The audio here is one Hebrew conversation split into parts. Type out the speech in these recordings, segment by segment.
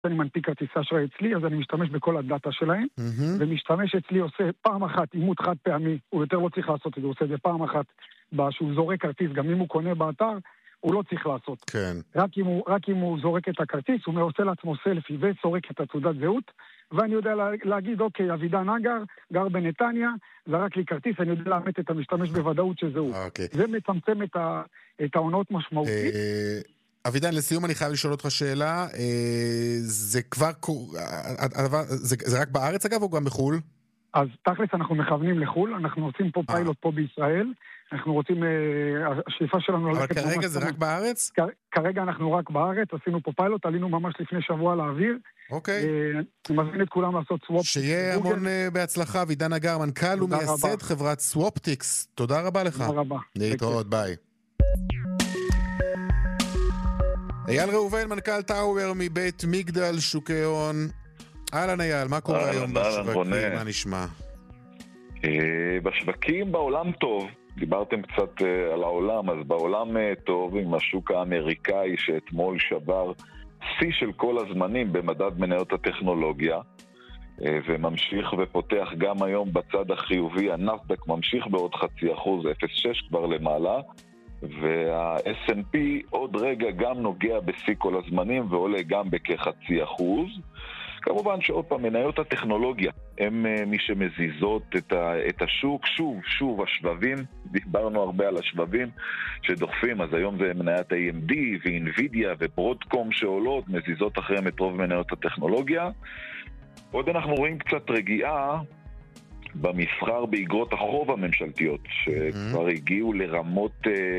אני מנפיק כרטיסי אשראי אצלי, אז אני משתמש בכל הדאטה שלהם, ומשתמש אצלי עושה פעם אחת אימות חד פעמי, הוא יותר לא צריך לעשות את זה, הוא עושה את זה פעם אחת, שהוא זורק כרטיס, גם אם הוא קונה באתר, הוא לא צריך לעשות. כן. רק אם הוא זורק את הכרטיס, הוא עושה לעצמו סלפי וזורק את התעודת זהות, ואני יודע להגיד, אוקיי, אבידן אגר, גר בנתניה, זרק לי כרטיס, אני יודע לאמת את המשתמש בוודאות שזהו. זה מצמצם את העונות משמעותית. אבידן, לסיום אני חייב לשאול אותך שאלה, זה כבר, זה רק בארץ אגב או גם בחול? אז תכלס אנחנו מכוונים לחול, אנחנו עושים פה פיילוט פה בישראל, אנחנו רוצים, השאיפה שלנו... אבל כרגע זה רק בארץ? כרגע אנחנו רק בארץ, עשינו פה פיילוט, עלינו ממש לפני שבוע לאוויר. אוקיי. אני מזמין את כולם לעשות סוואפ. שיהיה המון בהצלחה, אבידן אגר, מנכ"ל ומייסד חברת סוואפטיקס. תודה רבה לך. תודה רבה. להתראות, ביי. אייל ראובן, מנכ"ל טאוור מבית מגדל שוקי הון. אהלן אייל, מה קורה היום בשווקים? מה נשמע? בשווקים בעולם טוב, דיברתם קצת על העולם, אז בעולם טוב עם השוק האמריקאי שאתמול שבר שיא של כל הזמנים במדד מניות הטכנולוגיה, וממשיך ופותח גם היום בצד החיובי, הנאסד"ק ממשיך בעוד 0.5%, 0.6 כבר למעלה, וה-S&P עוד רגע גם נוגע בשיא כל הזמנים ועולה גם בכ0.5%. כמובן שעוד פעם, מניות הטכנולוגיה הם מי שמזיזות את השוק. שוב, השבבים, דיברנו הרבה על השבבים שדוחפים, אז היום זה מניית AMD ואינווידיה וברודקום שעולות, מזיזות אחריהם את רוב מניות הטכנולוגיה. עוד אנחנו רואים קצת רגיעה במסחר באגרות החוב הממשלתיות, שכבר הגיעו לרמות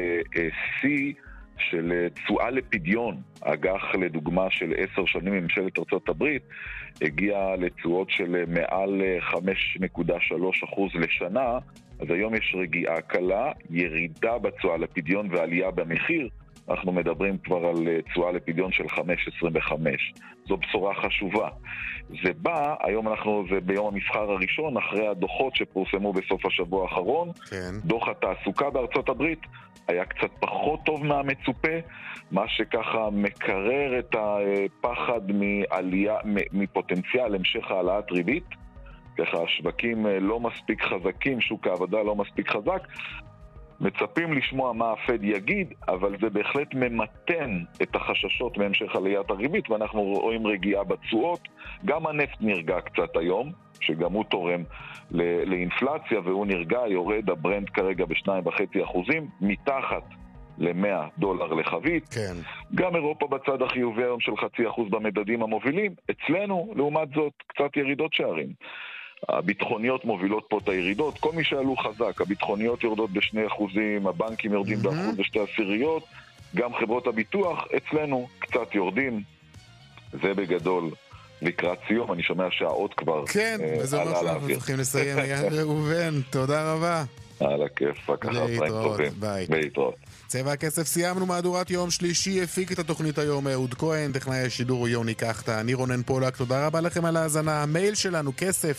C של תשואה לפדיון. אג"ח לדוגמה של 10 שנים מממשלת ארצות הברית הגיע לתשואות של מעל 5.3% לשנה, אז היום יש רגיעה קלה, ירידה בתשואה לפדיון ועלייה במחיר, אנחנו מדברים כבר על תשואה לפדיון של 5.25. זו בשורה חשובה. זה בא, היום זה ביום המסחר הראשון, אחרי הדוחות שפורסמו בסוף השבוע האחרון. כן. דוח התעסוקה בארצות הברית היה קצת פחות טוב מהמצופה, מה שככה מקרר את הפחד מעלייה, מפוטנציאל המשך העלאת ריבית. ככה השווקים לא מספיק חזקים, שוק העבודה לא מספיק חזק, מצפים לשמוע מה הפד יגיד, אבל זה בהחלט ממתן את החששות מהמשך עליית הריבית, ואנחנו רואים רגיעה בתשואות. גם הנפט נרגע קצת היום, שגם הוא תורם לאינפלציה, והוא נרגע, יורד הברנט כרגע ב2.5%, מתחת $100 לחבית. כן. גם אירופה בצד החיובי היום של 0.5% במדדים המובילים. אצלנו, לעומת זאת, קצת ירידות שערים. הביטחוניות מובילות פה את הירידות, כל מי שעלו חזק, הביטחוניות יורדות ב2%, הבנקים יורדים ב1.2%, גם חברות הביטוח אצלנו קצת יורדים, זה בגדול לקראת סיום, אני שומע שהאות כבר כן, וזה אומר שאנחנו צריכים לסיים. אייל ראובן, תודה רבה. על הכיף, להתראות, ביי. להתראות. צבע הכסף, סיימנו מהדורת יום שלישי, הפיק את התוכנית היום אהוד כהן, טכנאי השידור יוני קחטה, אני רונן פולק, תודה רבה לכם על ההאזנה. המייל שלנו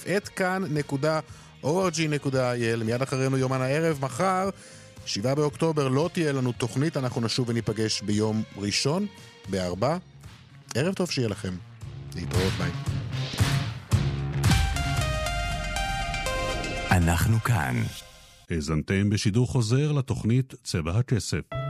כסף@kan.org.il. מיד אחרינו יומן הערב, מחר 7 באוקטובר לא תהיה לנו תוכנית, אנחנו נשוב וניפגש ביום ראשון ב-4. ערב טוב שיהיה לכם, להתראות, ביי. אנחנו כאן. הזנתם בשידור חוזר לתוכנית צבע הכסף.